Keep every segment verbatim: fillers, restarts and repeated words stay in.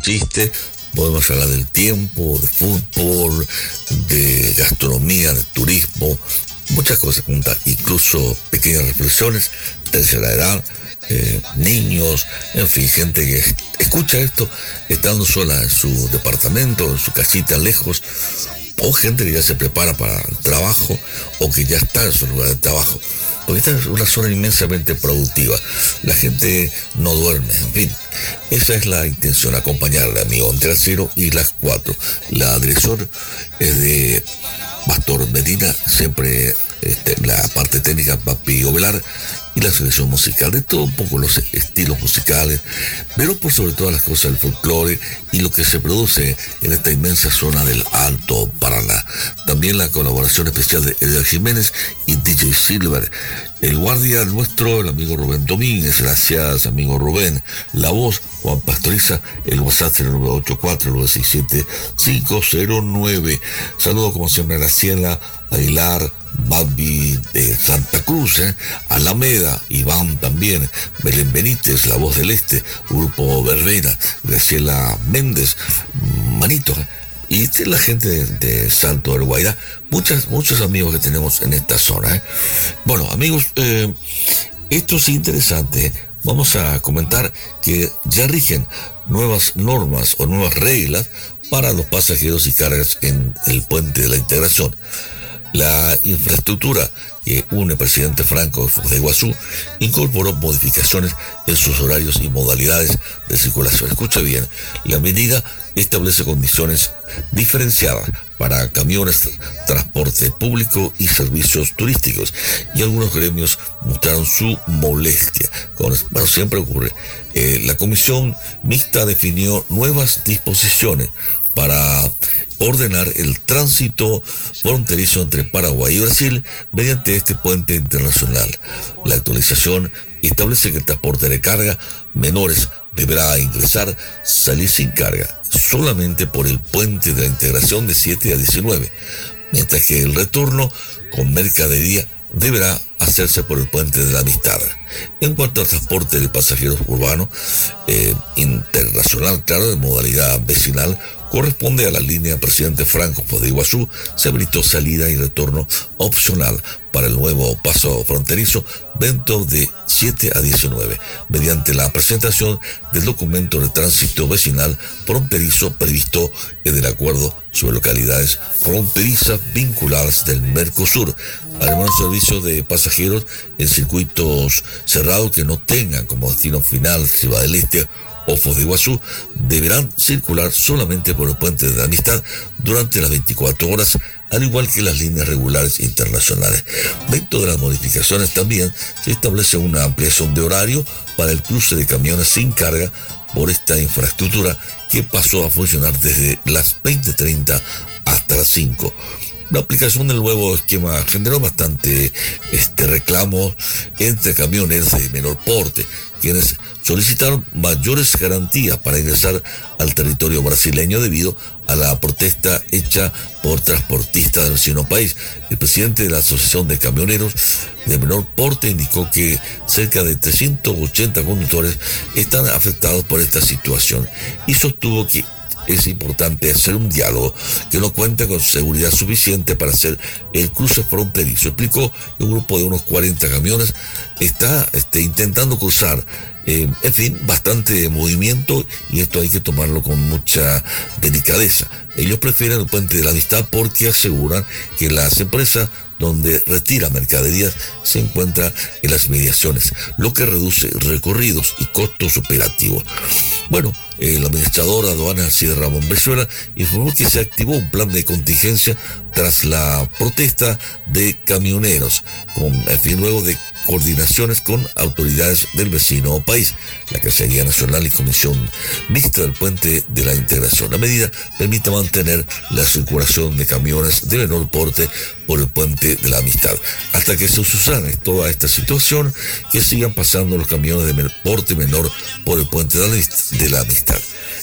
chiste, podemos hablar del tiempo, de fútbol, de gastronomía, de turismo, muchas cosas juntas, incluso pequeñas reflexiones, tercera edad, eh, niños, en fin, gente que escucha esto estando sola en su departamento, en su casita lejos, o gente que ya se prepara para el trabajo o que ya está en su lugar de trabajo. Porque esta es una zona inmensamente productiva. La gente no duerme, en fin. Esa es la intención, acompañarle, amigo, entre las cero y las cuatro. La dirección es de Pastor Medina, siempre este, la parte técnica Papi Ovelar, y la selección musical, de todo un poco los estilos musicales, pero por sobre todas las cosas el folclore y lo que se produce en esta inmensa zona del Alto Paraná. También la colaboración especial de Edgar Jiménez y D J Silver. El guardia nuestro, el amigo Rubén Domínguez, gracias amigo Rubén. La voz, Juan Pastoriza, el WhatsApp cero nueve ocho cuatro nueve seis siete cinco cero nueve. Saludos como siempre a Graciela Aguilar, Bambi de Santa Cruz, ¿eh? Alameda, Iván también, Belén Benítez, La Voz del Este, Grupo Verbena, Graciela Méndez, Manito, ¿eh? Y la gente de, de Salto del Guairá, muchas, muchos amigos que tenemos en esta zona, ¿eh? Bueno, amigos, eh, esto es interesante. Vamos a comentar que ya rigen nuevas normas o nuevas reglas para los pasajeros y cargas en el Puente de la Integración. La infraestructura que une Presidente Franco de Iguazú incorporó modificaciones en sus horarios y modalidades de circulación. Escucha bien, la medida establece condiciones diferenciadas para camiones, transporte público y servicios turísticos, y algunos gremios mostraron su molestia. Como bueno, siempre ocurre, eh, la comisión mixta definió nuevas disposiciones para ordenar el tránsito fronterizo entre Paraguay y Brasil mediante este puente internacional. La actualización establece que el transporte de carga menores deberá ingresar, salir sin carga, solamente por el puente de la Integración de siete a diecinueve, mientras que el retorno con mercadería deberá hacerse por el puente de la Amistad. En cuanto al transporte de pasajeros urbanos, eh, internacional, claro, de modalidad vecinal, corresponde a la línea Presidente Franco de Iguazú, se habilitó salida y retorno opcional para el nuevo paso fronterizo dentro de siete a diecinueve, mediante la presentación del documento de tránsito vecinal fronterizo previsto en el acuerdo sobre localidades fronterizas vinculadas del Mercosur. Además, servicios de pasajeros en circuitos cerrados que no tengan como destino final Ciudad del Este o Foz de Iguazú deberán circular solamente por el puente de la Amistad durante las veinticuatro horas, al igual que las líneas regulares internacionales. Dentro de las modificaciones también se establece una ampliación de horario para el cruce de camiones sin carga por esta infraestructura, que pasó a funcionar desde las veinte treinta hasta las cinco. La aplicación del nuevo esquema generó bastante este reclamo entre camioneros de menor porte, quienes solicitaron mayores garantías para ingresar al territorio brasileño debido a la protesta hecha por transportistas del vecino país. El presidente de la Asociación de Camioneros de Menor Porte indicó que cerca de trescientos ochenta conductores están afectados por esta situación y sostuvo que es importante hacer un diálogo que no cuenta con seguridad suficiente para hacer el cruce fronterizo. Explicó que un grupo de unos cuarenta camiones está este, intentando cruzar. Eh, en fin, bastante movimiento, y esto hay que tomarlo con mucha delicadeza. Ellos prefieren el puente de la Amistad porque aseguran que las empresas donde retira mercaderías se encuentran en las mediaciones, lo que reduce recorridos y costos operativos. Bueno, el administrador aduana Alcides Ramón Becerra informó que se activó un plan de contingencia tras la protesta de camioneros, con el fin luego de coordinaciones con autoridades del vecino país, la Cancillería Nacional y Comisión Mixta del Puente de la Integración. La medida permite mantener la circulación de camiones de menor porte por el Puente de la Amistad, hasta que se subsane toda esta situación, que sigan pasando los camiones de porte menor por el Puente de la Amistad.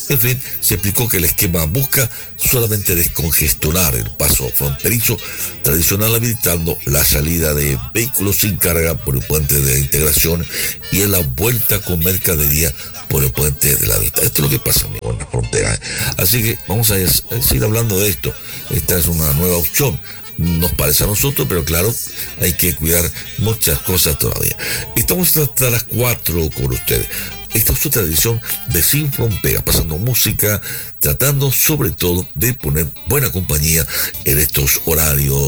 En fin, se explicó que el esquema busca solamente descongestionar el paso fronterizo tradicional, habilitando la salida de vehículos sin carga por el puente de la Integración y en la vuelta con mercadería por el puente de la Vista. Esto es lo que pasa, amigo, en la frontera. ¿eh? Así que vamos a seguir hablando de esto. Esta es una nueva opción. Nos parece a nosotros, pero claro, hay que cuidar muchas cosas todavía. Estamos hasta las cuatro con ustedes. Esta es otra edición de Sin Frontera, pasando música, tratando sobre todo de poner buena compañía en estos horarios